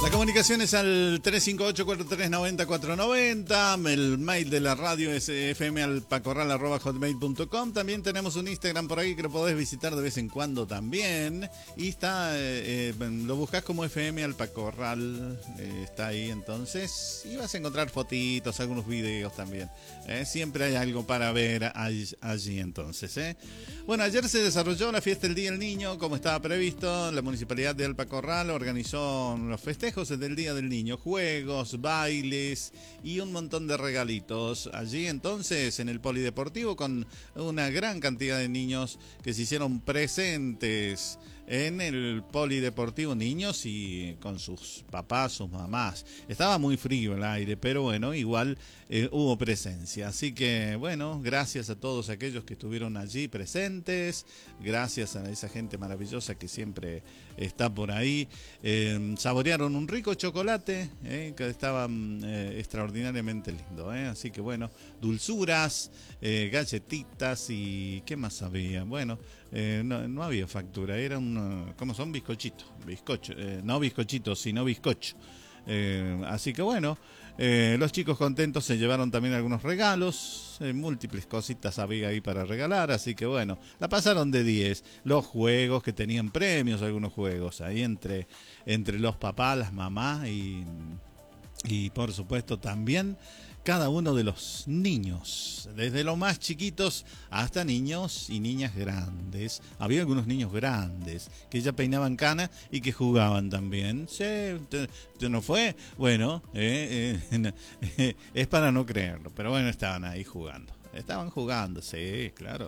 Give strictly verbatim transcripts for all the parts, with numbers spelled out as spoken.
La comunicación es al tres cinco ocho, cuatro tres nueve cero, cuatro nueve cero. El mail de la radio es fmalpacorral arroba hotmail punto com. También tenemos un Instagram por ahí que lo podés visitar de vez en cuando también. Y está, eh, lo buscás como F M Alpacorral. Eh, está ahí entonces. Y vas a encontrar fotitos, algunos videos también. Eh, siempre hay algo para ver allí, allí entonces. Eh. Bueno, ayer se desarrolló la fiesta del Día del Niño como estaba previsto. La Municipalidad de Alpacorral organizó los festejos del Día del Niño, juegos, bailes y un montón de regalitos. Allí entonces en el polideportivo con una gran cantidad de niños que se hicieron presentes en el polideportivo, niños y con sus papás, sus mamás. Estaba muy frío el aire, pero bueno, igual eh, hubo presencia. Así que bueno, gracias a todos aquellos que estuvieron allí presentes, gracias a esa gente maravillosa que siempre está por ahí. Eh, saborearon un rico chocolate eh, que estaba eh, extraordinariamente lindo. Eh. Así que bueno, dulzuras, eh, galletitas y ¿qué más había? Bueno, eh, no, no había factura, era un, ¿cómo son? Bizcochitos, bizcocho, eh, no bizcochitos, sino bizcocho. Eh, así que bueno, eh, los chicos contentos se llevaron también algunos regalos, eh, múltiples cositas había ahí para regalar, así que bueno, la pasaron de diez. Los juegos que tenían premios, algunos juegos ahí entre, entre los papás, las mamás y, y por supuesto también cada uno de los niños, desde los más chiquitos hasta niños y niñas grandes. Había algunos niños grandes que ya peinaban cana y que jugaban también. ¿Sí? ¿Usted no fue? Bueno, eh, eh, es para no creerlo, pero bueno, estaban ahí jugando. Estaban jugando, sí, claro.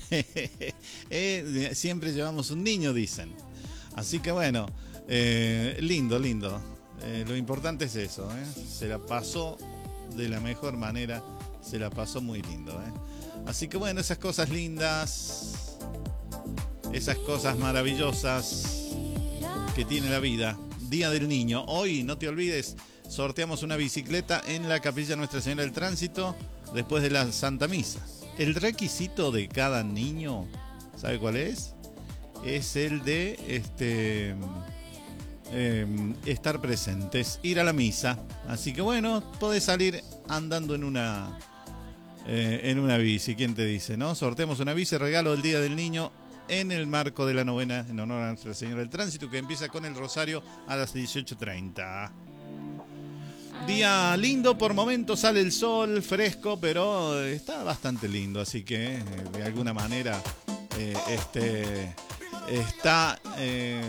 eh, siempre llevamos un niño, dicen. Así que bueno, eh, lindo, lindo. Eh, lo importante es eso, ¿eh? Se la pasó de la mejor manera, se la pasó muy lindo, ¿eh? Así que bueno, esas cosas lindas, esas cosas maravillosas que tiene la vida. Día del Niño. Hoy, no te olvides, sorteamos una bicicleta en la Capilla Nuestra Señora del Tránsito después de la Santa Misa. El requisito de cada niño, ¿sabe cuál es? Es el de este eh, estar presentes, ir a la misa. Así que bueno, podés salir andando en una eh, en una bici. ¿Quién te dice, no? Sorteamos una bici, regalo del Día del Niño en el marco de la novena en honor a Nuestra Señora del Tránsito, que empieza con el rosario a las dieciocho treinta. Día lindo, por momentos sale el sol fresco, pero está bastante lindo, así que eh, de alguna manera eh, este está eh,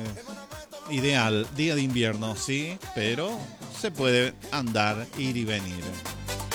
ideal. Día de invierno, sí, pero se puede andar, ir y venir.